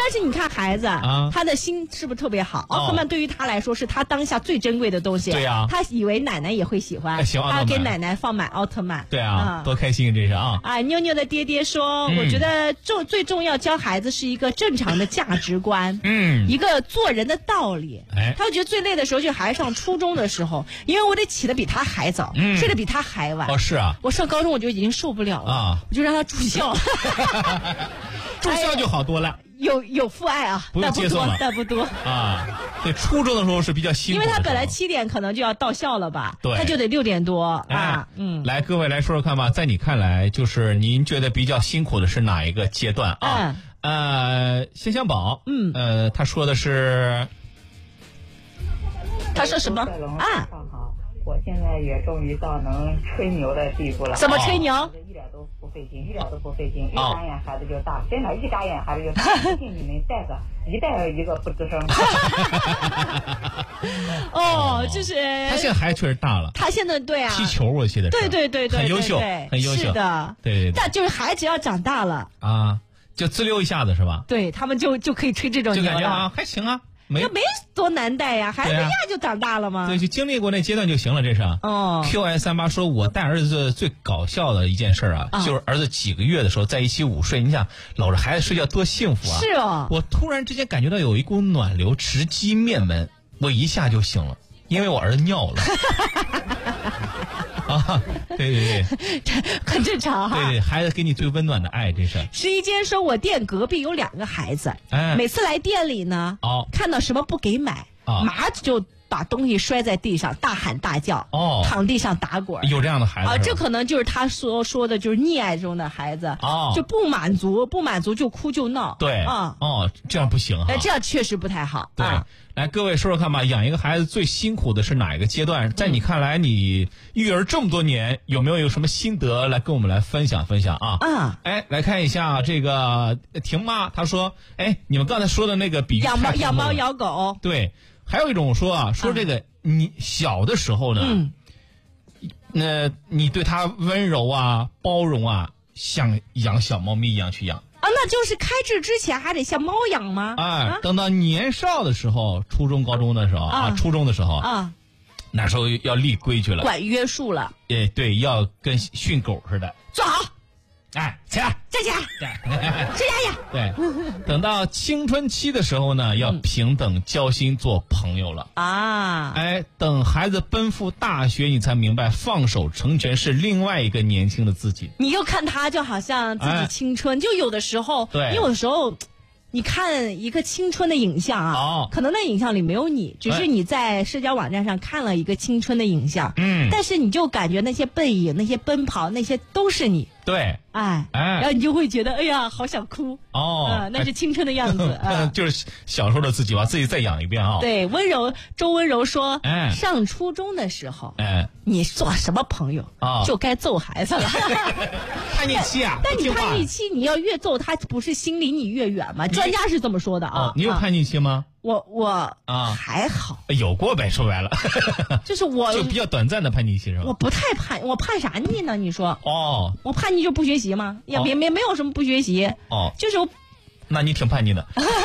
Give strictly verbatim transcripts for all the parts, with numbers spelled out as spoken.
但是你看孩子，啊、他的心是不是特别好？奥特曼对于他来说是他当下最珍贵的东西。 对呀、啊， 他以为奶奶也会喜欢，他给奶奶放满奥特曼。 对啊，嗯、多开心这是啊！ 啊，妞妞的爹爹说，嗯、我觉得重最重要教孩子是一个正常的价值观，嗯，一个做人的道理。哎，他觉得最累的时候就孩子上初中的时候，因为我得起得比他还早，嗯、睡得比他还晚。 哦，是啊， 我上高中我就已经受不了了啊，我就让他住校。 住校就好多了。哎有有父爱啊， 不用接送了， 但不多啊。对，初中的时候是比较辛苦的， 因为他本来七点可能就要到校了吧， 对， 他就得六点多、 哎、 啊。嗯， 来，各位来说说看吧，在你看来，就是您觉得比较辛苦的是哪一个阶段啊？嗯、呃，鲜香宝，嗯，呃，他说的是， 他说什么啊？ 我现在也终于到能吹牛的地步了。 怎么吹牛？ 哦、一点都不费劲，一点都不费劲。一眨眼孩子就大，真的，一眨眼孩子就大。不信你们带个，一带一个不吱声。 哦，就是他现在孩子确实大了。 他现在对啊， 踢球我记得是。 对对对对， 很优秀，很优秀。 是的， 对对对。 但就是孩子要长大了啊，就滋溜一下子是吧？ 对他们就就可以吹这种牛了， 就感觉啊还行啊。 没没多难带呀，孩子一下就长大了吗？ 对，就经历过那阶段就行了，这是。 哦。 Q I 三八说，我带儿子最搞笑的一件事啊，哦、就是儿子几个月的时候在一起午睡，你想搂着孩子睡觉多幸福啊！ 是哦。 我突然之间感觉到有一股暖流直击面门，我一下就醒了，因为我儿子尿了。啊，对对对， 这很正常哈。 对对，孩子给你最温暖的爱，这是。 十一间说，我店隔壁有两个孩子，哎，每次来店里呢，哦，看到什么不给买，哦，马上就把东西摔在地上，大喊大叫，哦，躺地上打滚。 有这样的孩子啊，这可能就是他所说的，就是溺爱中的孩子，哦，就不满足，不满足就哭就闹。 对，啊，哦，这样不行哈， 哎，这样确实不太好。 对。啊，来，各位说说看吧，养一个孩子最辛苦的是哪一个阶段？在你看来，你育儿这么多年，有没有有什么心得来跟我们来分享分享啊？嗯，哎，来看一下这个婷妈，她说，哎，你们刚才说的那个比喻， 养猫养猫养狗， 对，还有一种说啊，说这个、嗯、你小的时候呢，嗯，那你对他温柔啊、包容啊，像养小猫咪一样去养。 啊，那就是开智之前还得像猫养吗？ 哎，啊、等到年少的时候，初中、高中的时候啊，啊初中的时候啊，那时候要立规矩了， 管约束了。 哎，对，要跟训狗似的， 坐好， 哎，起来， 站起来，吃牙牙。 对，等到青春期的时候呢，要平等交心做朋友了啊。哎，等孩子奔赴大学，你才明白放手成全是另外一个年轻的自己。 你又看他就好像自己青春，哎、就有的时候， 对， 有的时候。你看一个青春的影像啊，哦、可能那影像里没有你，只是你在社交网站上看了一个青春的影像，嗯，但是你就感觉那些背影、那些奔跑、那些都是你， 对， 哎，哎，然后你就会觉得，哎呀，好想哭，哦，呃、那是青春的样子， 啊、就是小时候的自己把自己再养一遍啊、哦。 对，温柔周温柔说，哎，上初中的时候，哎，你做什么朋友啊，哦、就该揍孩子了， 叛逆期啊， 但你叛逆期，你要越揍他，不是心离你越远吗？专家是这么说的啊、 哦。你有叛逆期吗？ 我我啊还好， 有过呗，说白了， 就是我就比较短暂的叛逆期是吧？ 我不太叛，我叛啥逆呢？你说哦， 我叛逆就不学习吗？也没没没有什么不学习哦，就是我， 那你挺叛逆的。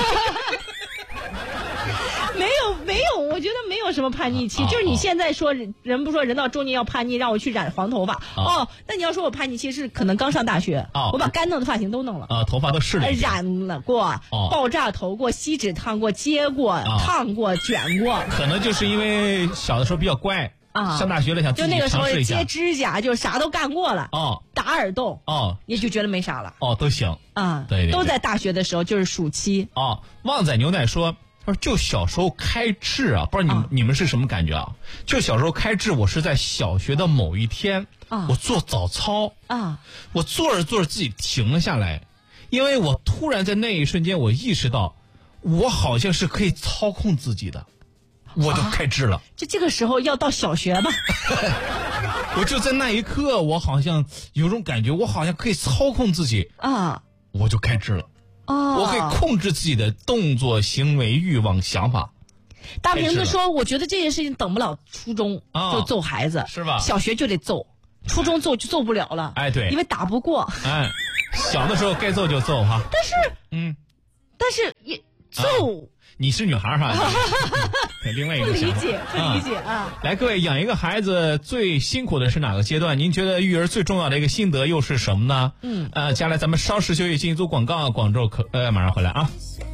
没有没有，我觉得没有什么叛逆期，哦、就是你现在说人人不说人到中年要叛逆，让我去染黄头发哦, 哦，那你要说我叛逆期是可能刚上大学，哦、我把该弄的发型都弄了啊，头发都试了， 染了过，哦、爆炸头过，锡纸烫过，接过，哦、烫过，卷过， 可能就是因为小的时候比较乖啊，上大学了想自己尝试一下， 就那个时候接指甲就啥都干过了哦，打耳洞哦，也就觉得没啥了哦，都行啊， 对, 对, 对， 都在大学的时候就是暑期哦。旺仔牛奶说。他说：“就小时候开智啊，不知道你们、啊、你们是什么感觉啊？就小时候开智，我是在小学的某一天，啊、我做早操啊，我做着做着自己停了下来，因为我突然在那一瞬间，我意识到，我好像是可以操控自己的，我就开智了。啊、 就这个时候要到小学吗？ 我就在那一刻，我好像有种感觉，我好像可以操控自己啊，我就开智了。”哦，我可以控制自己的动作、行为、欲望、想法。 大瓶子说：“我觉得这件事情等不了初中、哦、就揍孩子， 是吧？ 小学就得揍，初中揍就揍不了了。 哎，对， 因为打不过。 哎，小的时候该揍就揍哈。 但是，嗯， 但是也揍。啊你是女孩哈，另外一个不理解，不理解啊！ 来，各位，养一个孩子最辛苦的是哪个阶段？您觉得育儿最重要的一个心得又是什么呢？嗯，呃，接下来咱们稍事休息，进一组广告，广州可呃马上回来啊。